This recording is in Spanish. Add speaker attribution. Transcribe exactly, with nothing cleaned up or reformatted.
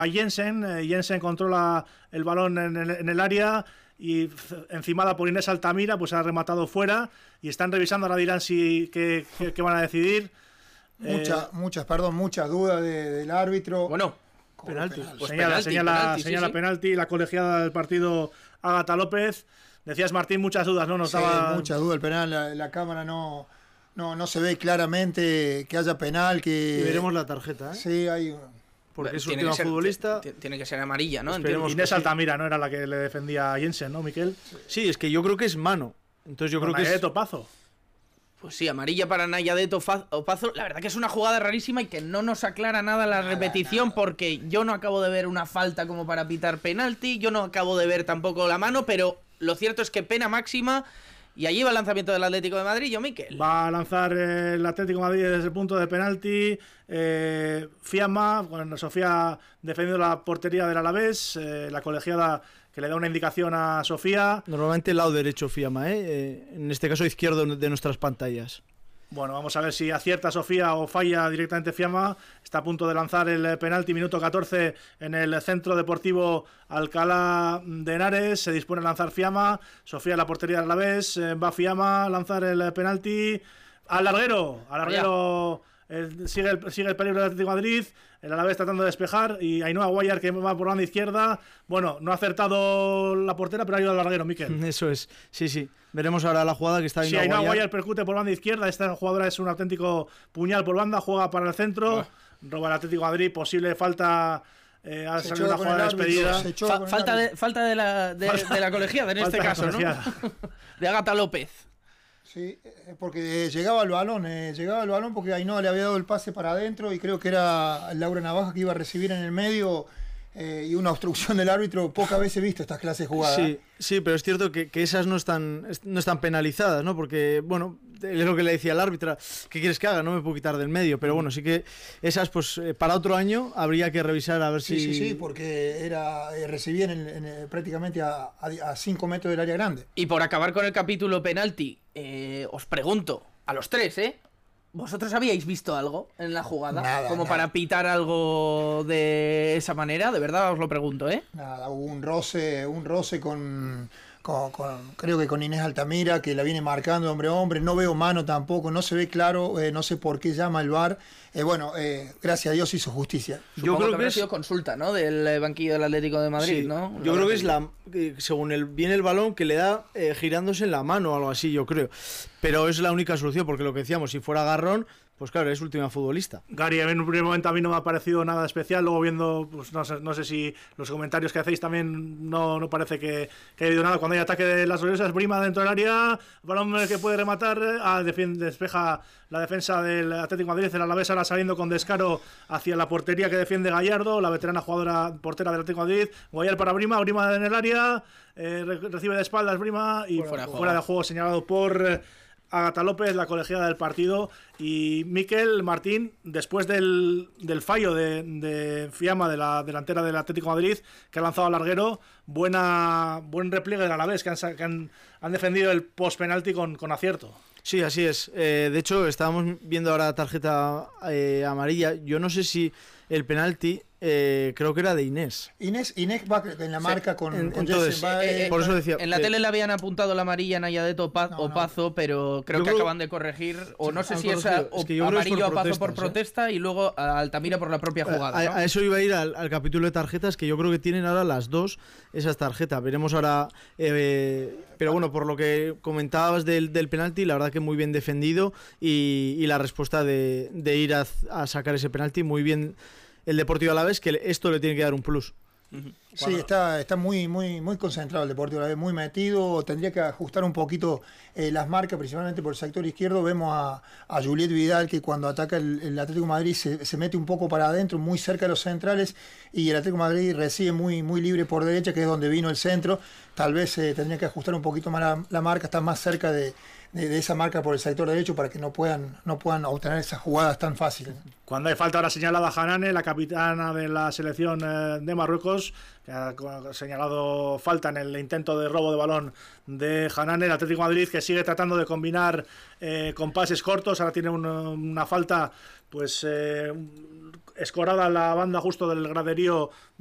Speaker 1: a Jensen. eh, Jensen controla el balón en el, en el área y encimada por Inés Altamira, pues ha rematado fuera y están revisando, ahora dirán si qué, qué, qué van a decidir.
Speaker 2: Muchas, eh, muchas, perdón, muchas dudas de, del árbitro.
Speaker 3: Bueno,
Speaker 1: penalti.
Speaker 3: Pues
Speaker 1: señala,
Speaker 3: penalti,
Speaker 1: señala,
Speaker 3: penalti,
Speaker 1: señala
Speaker 3: sí,
Speaker 1: penalti, sí. La colegiada del partido Ágata López. Decías, Martín, muchas dudas, ¿no? Nos
Speaker 2: sí,
Speaker 1: daba...
Speaker 2: muchas dudas. El penal, la, la cámara no, no, no se ve claramente que haya penal. Que...
Speaker 4: Y veremos la tarjeta, ¿eh?
Speaker 2: Sí, hay...
Speaker 4: Porque es
Speaker 3: tiene
Speaker 4: última
Speaker 3: ser,
Speaker 4: futbolista.
Speaker 3: Tiene que ser amarilla, ¿no?
Speaker 1: Inés Altamira, ¿no? Era la que le defendía a Jensen, ¿no, Miquel?
Speaker 4: Sí, es que yo creo que es mano. Entonces yo
Speaker 1: Con
Speaker 4: creo que es...
Speaker 1: Topazo.
Speaker 3: Pues sí, amarilla para Nayadet Opazo. La verdad que es una jugada rarísima y que no nos aclara nada la nada, repetición nada. Porque yo no acabo de ver una falta como para pitar penalti, yo no acabo de ver tampoco la mano, pero lo cierto es que pena máxima. Y allí va el lanzamiento del Atlético de Madrid, yo, Miquel.
Speaker 1: Va a lanzar eh, el Atlético de Madrid desde el punto de penalti. Eh, Fiamma, bueno, Sofía defendiendo la portería del Alavés. Eh, la colegiada que le da una indicación a Sofía.
Speaker 4: Normalmente el lado derecho Fiamma, ¿eh? Eh, en este caso izquierdo de nuestras pantallas.
Speaker 1: Bueno, vamos a ver si acierta Sofía o falla directamente Fiamma. Está a punto de lanzar el penalti, minuto catorce en el Centro Deportivo Alcalá de Henares. Se dispone a lanzar Fiamma. Sofía en la portería del Alavés. Va Fiamma a lanzar el penalti. Al larguero. Al larguero. El, sigue, el, sigue el peligro del Atlético de Madrid. El Alavés tratando de despejar. Y Ainhoa Guayar, que va por banda izquierda. Bueno, no ha acertado la portera, pero ha ido al larguero, Miquel.
Speaker 4: Eso es. Sí, sí. Veremos ahora la jugada que está
Speaker 1: Ainhoa Guayar. Sí, Ainhoa Guayar percute por banda izquierda. Esta jugadora es un auténtico puñal por banda. Juega para el centro. Oh. Roba el Atlético de Madrid. Posible falta. Eh, ha salido una jugada de despedida.
Speaker 3: Fa falta de, falta de la, de, falta, de la colegiada en este caso, ¿no? De Ágata López.
Speaker 2: Sí, porque llegaba el balón, eh, llegaba el balón porque Ainhoa le había dado el pase para adentro y creo que era Laura Navaja que iba a recibir en el medio eh, y una obstrucción del árbitro. Pocas veces he visto estas clases jugadas.
Speaker 4: Sí, sí, pero es cierto que, que esas no están, no están penalizadas, ¿no? Porque, bueno, es lo que le decía al árbitro, ¿qué quieres que haga? No me puedo quitar del medio, pero bueno, sí que esas, pues, para otro año habría que revisar a ver
Speaker 2: sí,
Speaker 4: si...
Speaker 2: Sí, sí, porque era eh, recibían en, en, prácticamente a cinco metros del área grande.
Speaker 3: Y por acabar con el capítulo penalti, eh, os pregunto, a los tres, ¿eh? ¿Vosotros habíais visto algo en la jugada?
Speaker 2: Nada,
Speaker 3: como
Speaker 2: nada.
Speaker 3: Para pitar algo de esa manera, de verdad os lo pregunto, ¿eh?
Speaker 2: Nada, hubo un roce, un roce con, con, con creo que con Inés Altamira, que la viene marcando hombre a hombre. No veo mano tampoco, no se ve claro, eh, no sé por qué llama el V A R. Eh, bueno, eh, gracias a Dios hizo justicia.
Speaker 3: Supongo yo creo que, que ha sido consulta, ¿no? Del banquillo del Atlético de Madrid,
Speaker 4: sí,
Speaker 3: ¿no?
Speaker 4: Yo creo que es la, según el, viene el balón, que le da eh, girándose en la mano o algo así, yo creo. Pero es la única solución, porque lo que decíamos, si fuera agarrón, pues claro, es última futbolista.
Speaker 1: Gary, en un primer momento a mí no me ha parecido nada especial, luego viendo, pues no sé, no sé si los comentarios que hacéis también no, no parece que, que haya habido nada. Cuando hay ataque de las gloriosas, Brima dentro del área, balón que puede rematar, ah, despeja la defensa del Atlético de Madrid, el Alavés ahora saliendo con descaro hacia la portería que defiende Gallardo, la veterana jugadora portera del Atlético de Madrid. Guayar para Brima, Brima en el área, eh, recibe de espaldas Brima y fuera, fuera de juego señalado por Ágata López, la colegiada del partido. Y Miquel Martín, después del, del fallo de, de Fiamma, de la delantera del Atlético de Madrid, que ha lanzado al larguero, buena, buen repliegue del Alavés, que han, que han, han defendido el post-penalti con, con acierto.
Speaker 4: Sí, así es. Eh, de hecho, estábamos viendo ahora tarjeta eh, amarilla. Yo no sé si el penalti, eh, creo que era de Inés.
Speaker 2: Inés Inés va en la marca sí, con,
Speaker 4: en,
Speaker 2: con
Speaker 4: entonces,
Speaker 2: va,
Speaker 3: eh, eh, por eso decía. En la eh, tele le habían apuntado la amarilla a Nayadet Opazo, no, no. pero creo yo que creo, acaban de corregir, o no sé si es, a, es que amarillo a Opazo por protesta ¿eh? Y luego a Altamira por la propia jugada.
Speaker 4: A,
Speaker 3: ¿no?
Speaker 4: a eso iba a ir al, al capítulo de tarjetas, que yo creo que tienen ahora las dos esas tarjetas. Veremos ahora, eh, pero bueno, por lo que comentabas del, del penalti, la verdad que muy bien defendido y, y la respuesta de, de ir a, a sacar ese penalti, muy bien el Deportivo Alavés, que esto le tiene que dar un plus.
Speaker 2: Uh-huh. Sí, está, está muy, muy, muy concentrado el Deportivo Alavés, muy metido. Tendría que ajustar un poquito eh, las marcas, principalmente por el sector izquierdo. Vemos a, a Juliet Vidal, que cuando ataca el, el Atlético de Madrid se, se mete un poco para adentro, muy cerca de los centrales, y el Atlético de Madrid recibe muy, muy libre por derecha, que es donde vino el centro. Tal vez eh, tendría que ajustar un poquito más la, la marca, está más cerca de, de, de esa marca por el sector derecho para que no puedan, no puedan obtener esas jugadas tan fáciles.
Speaker 1: Cuando hay falta ahora señalada Hanane, la capitana de la selección eh, de Marruecos, que ha señalado falta en el intento de robo de balón de Hanane. El Atlético de Madrid, que sigue tratando de combinar eh, con pases cortos, ahora tiene una, una falta pues eh, escorada a la banda justo del graderío